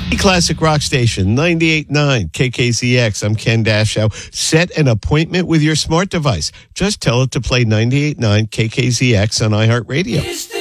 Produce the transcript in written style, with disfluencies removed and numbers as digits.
Classic Rock Station, 98.9 KKZX. I'm Ken Dashow. Set an appointment with your smart device. Just tell it to play 98.9 KKZX on iHeartRadio.